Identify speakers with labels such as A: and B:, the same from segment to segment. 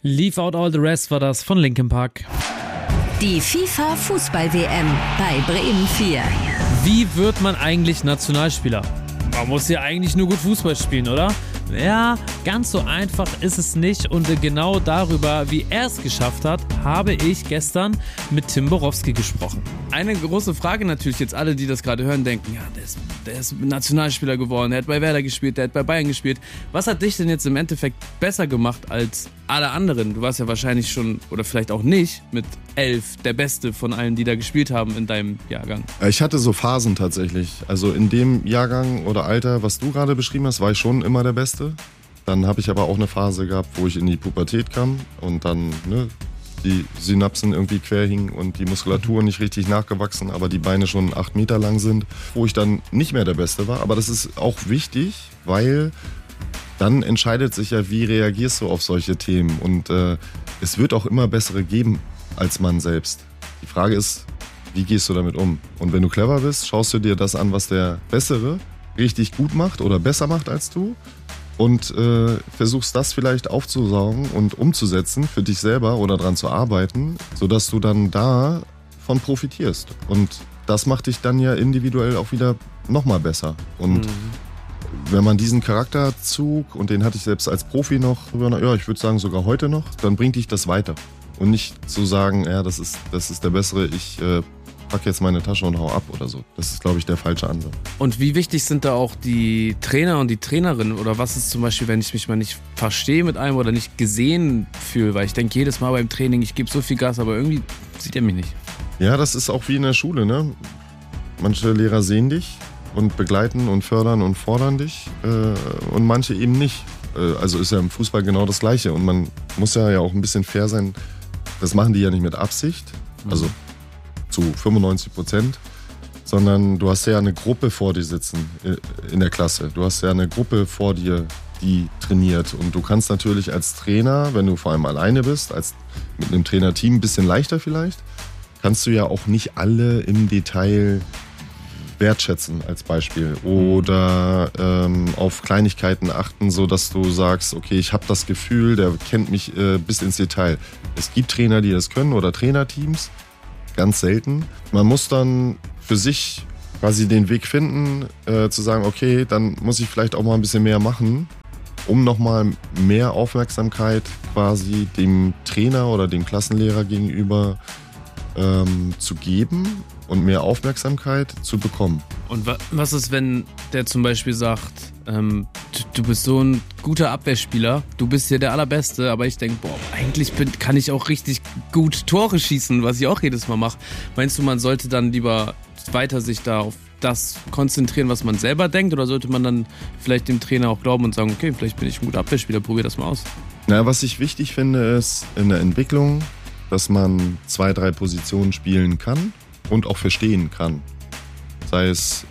A: Leave Out All the Rest war das von Linkin Park.
B: Die FIFA-Fußball-WM bei Bremen 4.
A: Wie wird man eigentlich Nationalspieler? Man muss ja eigentlich nur gut Fußball spielen, oder? Ja, ganz so einfach ist es nicht und genau darüber, wie er es geschafft hat, habe ich gestern mit Tim Borowski gesprochen.
C: Eine große Frage natürlich jetzt alle, die das gerade hören, denken, ja, der ist Nationalspieler geworden, der hat bei Werder gespielt, der hat bei Bayern gespielt. Was hat dich denn jetzt im Endeffekt besser gemacht als alle anderen? Du warst ja wahrscheinlich schon, oder vielleicht auch nicht, mit 11 der Beste von allen, die da gespielt haben in deinem Jahrgang.
D: Ich hatte so Phasen tatsächlich. Also in dem Jahrgang oder Alter, was du gerade beschrieben hast, war ich schon immer der Beste. Dann habe ich aber auch eine Phase gehabt, wo ich in die Pubertät kam und dann die Synapsen irgendwie quer hingen und die Muskulatur nicht richtig nachgewachsen, aber die Beine schon 8 Meter lang sind, wo ich dann nicht mehr der Beste war. Aber das ist auch wichtig, weil dann entscheidet sich ja, wie reagierst du auf solche Themen. Und es wird auch immer bessere geben als man selbst. Die Frage ist, wie gehst du damit um? Und wenn du clever bist, schaust du dir das an, was der Bessere richtig gut macht oder besser macht als du und versuchst das vielleicht aufzusaugen und umzusetzen für dich selber oder dran zu arbeiten, sodass du dann davon profitierst. Und das macht dich dann ja individuell auch wieder nochmal besser. Und wenn man diesen Charakterzug, und den hatte ich selbst als Profi noch, ja, ich würde sagen sogar heute noch, dann bringt dich das weiter. Und nicht zu sagen, ja, das ist der Bessere, ich pack jetzt meine Tasche und hau ab oder so. Das ist, glaube ich, der falsche Ansatz.
C: Und wie wichtig sind da auch die Trainer und die Trainerinnen? Oder was ist zum Beispiel, wenn ich mich mal nicht verstehe mit einem oder nicht gesehen fühle? Weil ich denke jedes Mal beim Training, ich gebe so viel Gas, aber irgendwie sieht er mich nicht.
D: Ja, das ist auch wie in der Schule, ne? Manche Lehrer sehen dich und begleiten und fördern und fordern dich und manche eben nicht. Also ist ja im Fußball genau das Gleiche. Und man muss ja auch ein bisschen fair sein. Das machen die ja nicht mit Absicht. Also zu 95%, sondern du hast ja eine Gruppe vor dir sitzen in der Klasse. Du hast ja eine Gruppe vor dir, die trainiert. Und du kannst natürlich als Trainer, wenn du vor allem alleine bist, als mit einem Trainerteam ein bisschen leichter vielleicht, kannst du ja auch nicht alle im Detail wertschätzen als Beispiel oder auf Kleinigkeiten achten, sodass du sagst, okay, ich habe das Gefühl, der kennt mich bis ins Detail. Es gibt Trainer, die das können oder Trainerteams, ganz selten. Man muss dann für sich quasi den Weg finden, zu sagen, okay, dann muss ich vielleicht auch mal ein bisschen mehr machen, um nochmal mehr Aufmerksamkeit quasi dem Trainer oder dem Klassenlehrer gegenüber zu geben und mehr Aufmerksamkeit zu bekommen.
C: Und was ist, wenn der zum Beispiel sagt, du bist so ein guter Abwehrspieler, du bist hier der Allerbeste, aber ich denke, eigentlich kann ich auch richtig gut Tore schießen, was ich auch jedes Mal mache. Meinst du, man sollte dann lieber weiter sich da auf das konzentrieren, was man selber denkt, oder sollte man dann vielleicht dem Trainer auch glauben und sagen, okay, vielleicht bin ich ein guter Abwehrspieler, probier das mal aus?
D: Na, was ich wichtig finde, ist in der Entwicklung, dass man 2, 3 Positionen spielen kann und auch verstehen kann. Sei es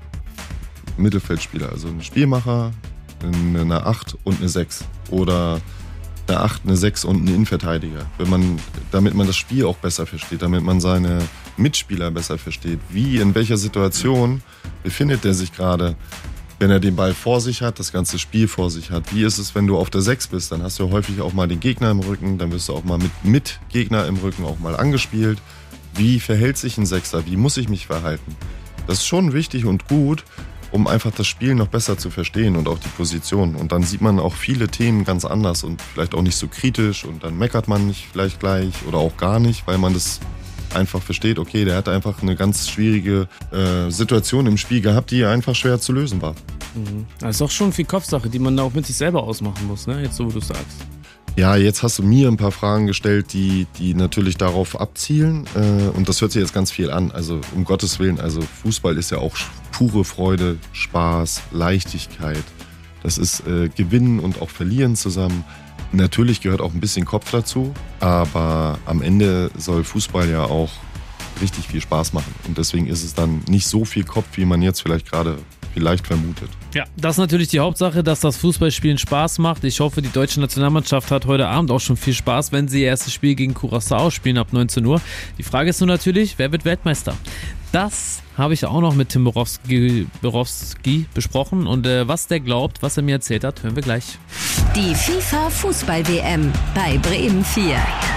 D: Mittelfeldspieler, also ein Spielmacher, eine 8 und eine 6 oder eine 8, eine 6 und ein Innenverteidiger. Damit man das Spiel auch besser versteht, damit man seine Mitspieler besser versteht. Wie, in welcher Situation befindet der sich gerade, wenn er den Ball vor sich hat, das ganze Spiel vor sich hat. Wie ist es, wenn du auf der 6 bist? Dann hast du häufig auch mal den Gegner im Rücken, dann wirst du auch mal mit Gegner im Rücken auch mal angespielt. Wie verhält sich ein Sechser? Wie muss ich mich verhalten? Das ist schon wichtig und gut, um einfach das Spiel noch besser zu verstehen und auch die Position. Und dann sieht man auch viele Themen ganz anders und vielleicht auch nicht so kritisch und dann meckert man nicht vielleicht gleich oder auch gar nicht, weil man das einfach versteht, okay, der hat einfach eine ganz schwierige Situation im Spiel gehabt, die einfach schwer zu lösen war.
C: Das ist auch schon viel Kopfsache, die man da auch mit sich selber ausmachen muss, ne? Jetzt so, wo du sagst.
D: Ja, jetzt hast du mir ein paar Fragen gestellt, die natürlich darauf abzielen. Und das hört sich jetzt ganz viel an. Also um Gottes Willen, also Fußball ist ja auch pure Freude, Spaß, Leichtigkeit. Das ist Gewinnen und auch Verlieren zusammen. Natürlich gehört auch ein bisschen Kopf dazu, aber am Ende soll Fußball ja auch richtig viel Spaß machen. Und deswegen ist es dann nicht so viel Kopf, wie man jetzt vielleicht vermutet.
A: Ja, das ist natürlich die Hauptsache, dass das Fußballspielen Spaß macht. Ich hoffe, die deutsche Nationalmannschaft hat heute Abend auch schon viel Spaß, wenn sie ihr erstes Spiel gegen Curaçao spielen ab 19 Uhr. Die Frage ist nur natürlich, wer wird Weltmeister? Das habe ich auch noch mit Tim Borowski besprochen und was der glaubt, was er mir erzählt hat, hören wir gleich.
B: Die FIFA Fußball-WM bei Bremen 4.